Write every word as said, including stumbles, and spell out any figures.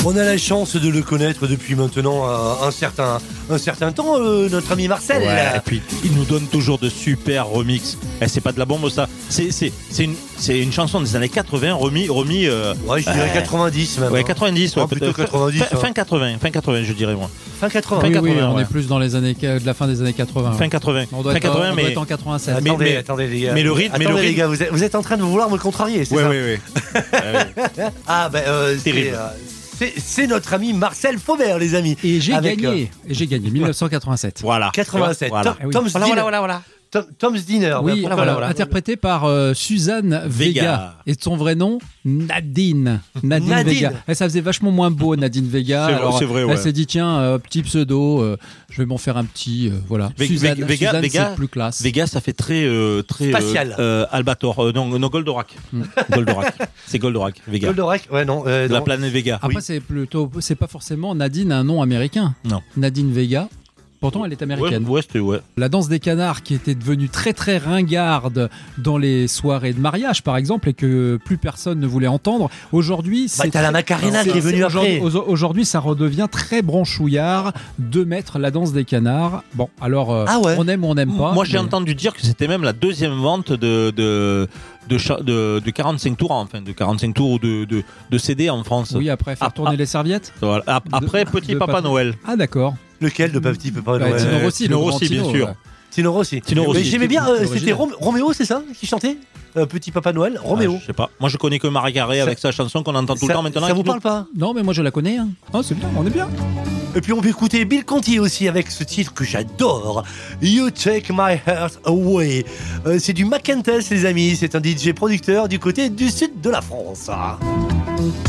On a la chance de le connaître depuis maintenant un, un, certain, un certain temps, euh, notre ami Marcel. Ouais, et puis, il nous donne toujours de super remix. Eh, c'est pas de la bombe, ça. C'est, c'est, c'est, une, c'est une chanson des années quatre-vingts, remis. remis euh, ouais, je dirais euh, quatre-vingt-dix même. Ouais, quatre-vingt-dix, ouais, oh, plutôt quatre-vingt-dix. Fin, fin quatre-vingts, fin quatre-vingts, je dirais, moi. Fin quatre-vingts. Oui, fin oui, quatre-vingts, on ouais. est plus dans les années, de la fin des années quatre-vingts. Fin quatre-vingts. On doit, fin être, quatre-vingts, on mais... doit être en quatre-vingt-sept. Attendez, mais, mais, attendez, les gars. Mais le rythme, attendez, mais le rythme... les gars, vous êtes, vous êtes en train de vouloir me contrarier, c'est ouais, ça? Oui, oui, oui. Ah, ben, euh, terrible. C'est, euh, c'est, c'est notre ami Marcel Faubert, les amis. Et j'ai avec, gagné. Euh... Et j'ai gagné. mille neuf cent quatre-vingt-sept. Voilà. quatre-vingt-sept. Voilà. Tom, Tom's voilà, Dinner. voilà, voilà. Tom, Tom's Dinner. Oui, voilà, voilà, voilà. interprété par euh, Suzanne Vega. Vega. Et son vrai nom, Nadine. Nadine, Nadine. Vega. Et ça faisait vachement moins beau, Nadine Vega. C'est Alors, vrai, c'est vrai, ouais. Elle s'est dit, tiens, euh, petit pseudo, euh, je vais m'en faire un petit. Euh, voilà. Ve- Suzanne, Vega, Suzanne Vega, c'est plus classe. Vega, ça fait très. Euh, très Spatial. Euh, euh, Albator. Euh, non, non, Goldorak. Mm. Goldorak. C'est Goldorak, Vega. Goldorak, ouais, non. Euh, De la non. planète Vega. Après, oui. c'est plutôt, c'est pas forcément Nadine un nom américain. Non. Nadine Vega. Pourtant, elle est Ouais, américaine. ouais, c'était, ouais. La danse des canards qui était devenue très très ringarde dans les soirées de mariage par exemple et que plus personne ne voulait entendre. Aujourd'hui, Bah, c'est t'as la Macarena c'est- qui est venue c'est- après. aujourd'hui, aujourd'hui, ça redevient très branchouillard de mettre la danse des canards. Bon, alors euh, Ah ouais. on aime ou on n'aime pas. Moi, j'ai mais- entendu dire que c'était même la deuxième vente de, de, de, cha- de, de quarante-cinq tours, enfin, de quarante-cinq tours ou de, de, de C D en France. Oui, après faire Ah, tourner ah. les serviettes. Voilà. Ap- Après, De- Petit de Papa Papa- Noël. Ah d'accord. Lequel de Petit Papa Bah, Noël Tino Euh, Rossi, Tino le grand Rossi, bien Tino, sûr. ouais. Tino Rossi. Tino Rossi. Mais j'aimais bien, euh, L'original. c'était Rom- Roméo, c'est ça, qui chantait euh, Petit Papa Noël, Roméo. Ah, je sais pas. Moi, je connais que Marie Carré Ça- avec sa chanson qu'on entend tout ça, le temps maintenant. ça vous qui nous- parle pas? Non, mais moi je la connais. Hein. Oh, c'est bien, on est bien. Et puis on peut écouter Bill Conti aussi avec ce titre que j'adore, You Take My Heart Away. Euh, c'est du Macentess, les amis, c'est un D J producteur du côté du sud de la France.